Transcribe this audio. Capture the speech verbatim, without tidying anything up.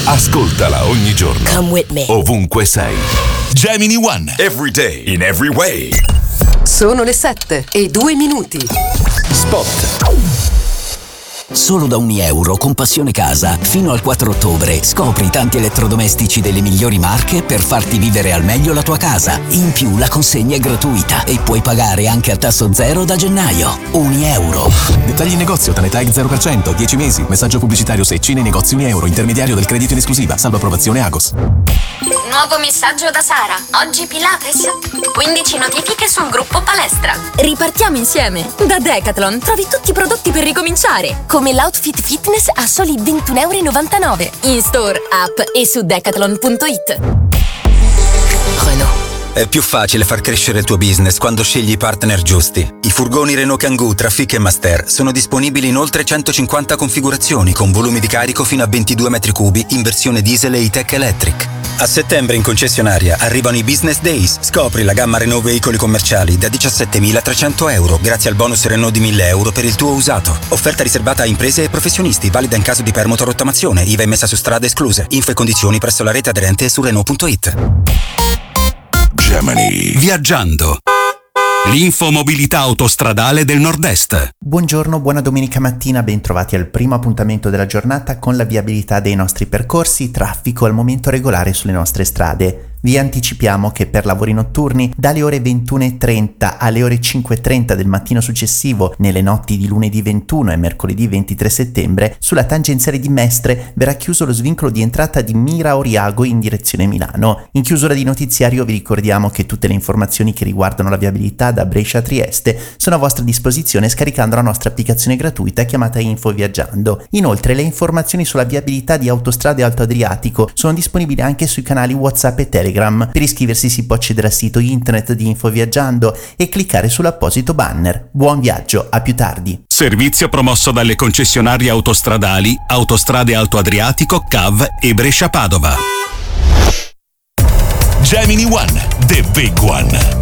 Ascoltala ogni giorno. Come with me. Ovunque sei. Gemini One. Every day, in every way. Sono le sette e due minuti. Spot. Solo da un euro con Passione Casa, fino al quattro ottobre, scopri tanti elettrodomestici delle migliori marche per farti vivere al meglio la tua casa. In più la consegna è gratuita e puoi pagare anche a tasso zero da gennaio. Un euro. Dettagli in negozio, Tanetag zero per cento, dieci mesi. Messaggio pubblicitario Secci nei negozi un euro. Intermediario del credito in esclusiva. Salvo approvazione Agos. Nuovo messaggio da Sara. Oggi Pilates. quindici notifiche sul gruppo palestra. Ripartiamo insieme. Da Decathlon trovi tutti i prodotti per ricominciare, come l'outfit fitness a soli ventuno e novantanove euro. In store, app e su decathlon punto it. Renault. È più facile far crescere il tuo business quando scegli i partner giusti. I furgoni Renault Kangoo, Trafic e Master sono disponibili in oltre centocinquanta configurazioni con volumi di carico fino a ventidue metri cubi in versione diesel e E-Tech Electric. A settembre in concessionaria arrivano i Business Days. Scopri la gamma Renault veicoli commerciali da diciassettemilatrecento euro grazie al bonus Renault di mille euro per il tuo usato. Offerta riservata a imprese e professionisti, valida in caso di permoto-rottamazione, I V A messa su strade escluse. Info e condizioni presso la rete aderente e su Renault punto it. Gemini. Viaggiando. L'infomobilità autostradale del Nord-Est. Buongiorno, buona domenica mattina, ben trovati al primo appuntamento della giornata con la viabilità dei nostri percorsi, traffico al momento regolare sulle nostre strade. Vi anticipiamo che per lavori notturni dalle ore ventuno e trenta alle ore cinque e trenta del mattino successivo, nelle notti di lunedì ventuno e mercoledì ventitré settembre, sulla tangenziale di Mestre verrà chiuso lo svincolo di entrata di Mira Oriago in direzione Milano. In chiusura di notiziario vi ricordiamo che tutte le informazioni che riguardano la viabilità da Brescia a Trieste sono a vostra disposizione scaricando la nostra applicazione gratuita chiamata Info Viaggiando. Inoltre le informazioni sulla viabilità di Autostrade Alto Adriatico sono disponibili anche sui canali WhatsApp e Telegram. Per iscriversi si può accedere al sito internet di Info Viaggiando e cliccare sull'apposito banner. Buon viaggio, a più tardi. Servizio promosso dalle concessionarie autostradali Autostrade Alto Adriatico, C A V e Brescia Padova. Gemini One, the big one.